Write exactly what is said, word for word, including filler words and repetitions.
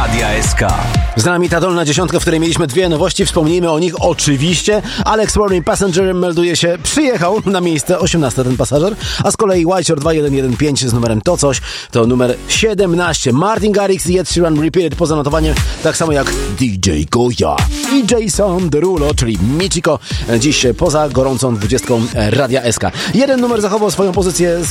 Radia S K. Z nami ta dolna dziesiątka, w której mieliśmy dwie nowości. Wspomnijmy o nich oczywiście. Alex Warren Passenger melduje się, przyjechał na miejsce osiemnaste ten pasażer, a z kolei Whiteshore dwa jeden jeden pięć z numerem to coś to numer siedemnaście. Martin Garrix i Ed Sheeran Repeated po zanotowanie, tak samo jak D J Goya i Jason Derulo, czyli Michiko, dziś poza gorącą dwudziestką Radia S K. Jeden numer zachował swoją pozycję